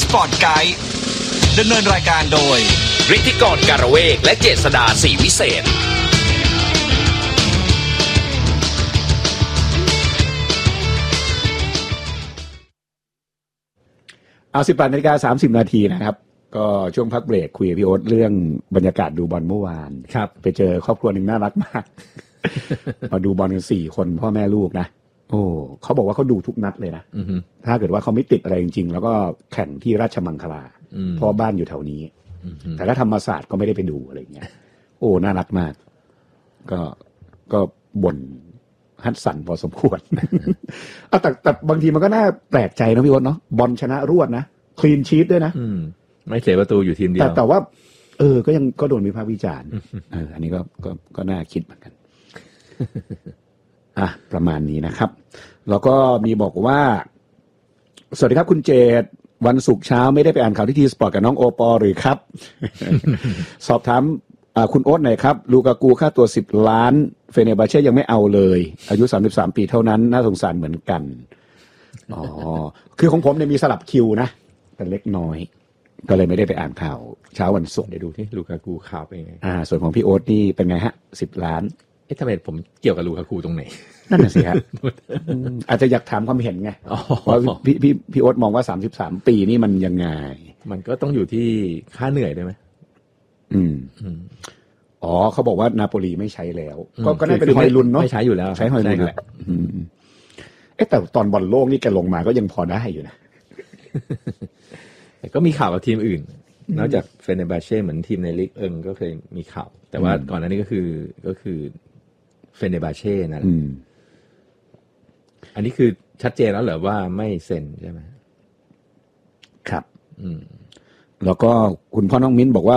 ปอร์ตไกด์ดำเนินรายการโดยฤทธิกรการเวกและเจษฎาศรีวิเศษเอา18:30 นาทีนะครับก็ช่วงพักเบรกคุยกับพี่โอ๊ตเรื่องบรรยากาศดูบอลเมื่อวานครับไปเจอครอบครัวหนึ่งน่ารักมาก มาดูบอลกัน4 คนพ่อแม่ลูกนะโอ้เขาบอกว่าเขาดูทุกนัดเลยนะถ้าเกิดว่าเขาไม่ติดอะไรจริงๆแล้วก็แข่งที่ราชมังคลาเพราะบ้านอยู่แถวนี้แต่ถ้าธรรมศาสตร์ก็ไม่ได้ไปดูอะไรเงี้ยโอ้น่ารักมากก็บ่นฮัดสันพอสมควร แต่บางทีมันก็น่าแปลกใจนะพี่โอ๊ตเนาะบอลชนะรวดนะคลีนชีทด้วยนะไม่เสียประตูอยู่ทีมเดียวแต่ว่าก็โดนวิพากษ์วิจารณ์อันนี้ก็น่าคิดเหมือนกันประมาณนี้นะครับแล้วก็มีบอกว่าสวัสดีครับคุณเจตวันศุกร์เช้าไม่ได้ไปอ่านข่าวที่ทีสปอร์ตกับน้องโอปอหรือครับ สอบถามคุณโอ๊ตหน่อยครับลูกากูค่าตัว10 ล้านเฟเนบาเช่ยังไม่เอาเลยอายุ33 ปีเท่านั้นน่าสงสารเหมือนกันคือของผมเนี่ยมีสลับคิวนะแต่เล็กน้อยก็เลยไม่ได้ไปอ่านข่าวเช้าวันศุกร์เดี๋ยวดูที่ลูกากูข่าวเป็นไงส่วนของพี่โอ๊ตนี่เป็นไงฮะ10 ล้านทำไมผมเกี่ยวกับลูกากูตรงไหนนั่นน่ะสิฮะ อาจจะอยากถามความเห็นไงเพราะพี่โอ๊ตมองว่า33 ปีนี่มันยังไงมันก็ต้องอยู่ที่ค่าเหนื่อยด้วยไหมเขาบอกว่านาโปลีไม่ใช้แล้วก็น่าเป็นฮอยลุนเนาะไม่ใช้อยู่แล้วใช้ฮอยลุนแหละแต่ตอนบอลโลกนี่แกลงมาก็ยังพอได้อยู่นะแต่ก็มีข่าวกับทีมอื่นนอกจากเฟเนบาเช่เหมือนทีมในลีกก็เคยมีข่าวแต่ว่าก่อนหน้านี้ก็คือเฟเนบาเช่นั่นแหละอันนี้คือชัดเจนแล้วเหรอว่าไม่เซ็นใช่ไหมครับแล้วก็คุณพ่อน้องมิ้นบอกว่า